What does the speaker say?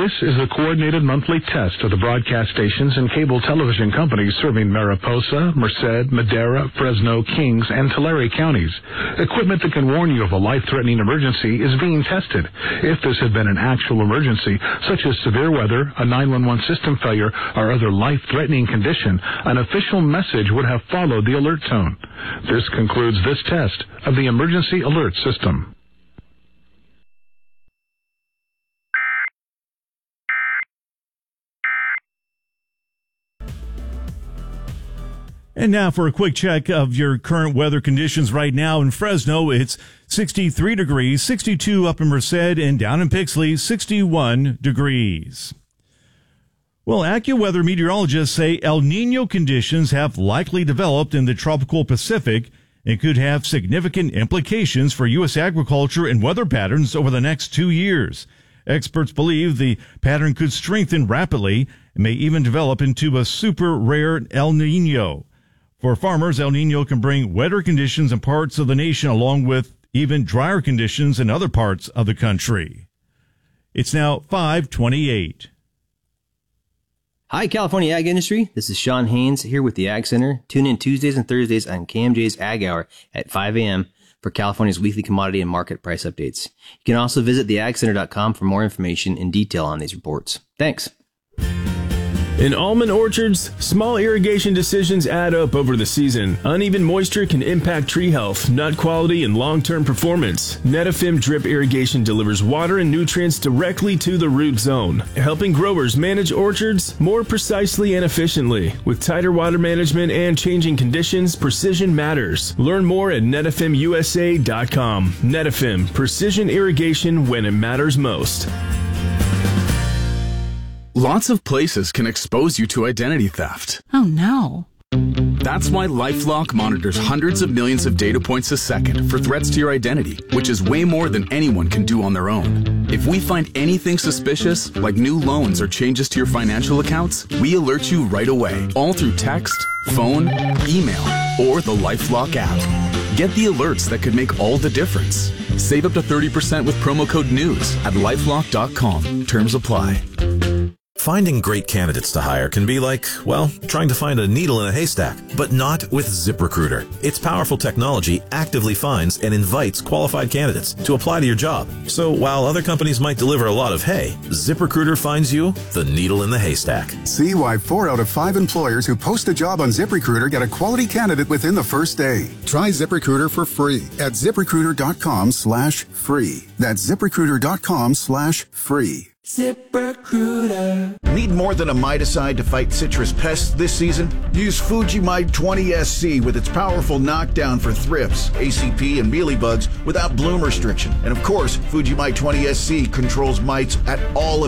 This is a coordinated monthly test of the broadcast stations and cable television companies serving Mariposa, Merced, Madera, Fresno, Kings, and Tulare counties. Equipment that can warn you of a life-threatening emergency is being tested. If this had been an actual emergency, such as severe weather, a 911 system failure, or other life-threatening condition, an official message would have followed the alert tone. This concludes this test of the emergency alert system. And now for a quick check of your current weather conditions right now. In Fresno, it's 63 degrees, 62 up in Merced, and down in Pixley, 61 degrees. Well, AccuWeather meteorologists say El Nino conditions have likely developed in the tropical Pacific and could have significant implications for U.S. agriculture and weather patterns over the next 2 years. Experts believe the pattern could strengthen rapidly and may even develop into a super rare El Nino. For farmers, El Nino can bring wetter conditions in parts of the nation along with even drier conditions in other parts of the country. It's now 5:28. Hi, California Ag Industry. This is Sean Haynes here with the Ag Center. Tune in Tuesdays and Thursdays on KMJ's Ag Hour at 5 a.m. for California's weekly commodity and market price updates. You can also visit theagcenter.com for more information and detail on these reports. Thanks. In almond orchards, small irrigation decisions add up over the season. Uneven moisture can impact tree health, nut quality, and long-term performance. Netafim drip irrigation delivers water and nutrients directly to the root zone, helping growers manage orchards more precisely and efficiently. With tighter water management and changing conditions, precision matters. Learn more at netafimusa.com. Netafim, precision irrigation when it matters most. Lots of places can expose you to identity theft. Oh, no. That's why LifeLock monitors hundreds of millions of data points a second for threats to your identity, which is way more than anyone can do on their own. If we find anything suspicious, like new loans or changes to your financial accounts, we alert you right away, all through text, phone, email, or the LifeLock app. Get the alerts that could make all the difference. Save up to 30% with promo code NEWS at LifeLock.com. Terms apply. Finding great candidates to hire can be like, well, trying to find a needle in a haystack, but not with ZipRecruiter. Its powerful technology actively finds and invites qualified candidates to apply to your job. So while other companies might deliver a lot of hay, ZipRecruiter finds you the needle in the haystack. See why 4 out of 5 employers who post a job on ZipRecruiter get a quality candidate within the first day. Try ZipRecruiter for free at ZipRecruiter.com/free. That's ZipRecruiter.com/free. ZipRecruiter. Need more than a miticide to fight citrus pests this season? Use Fujimide 20 SC with its powerful knockdown for thrips, ACP, and mealybugs without bloom restriction. And of course, Fujimide 20 SC controls mites at all of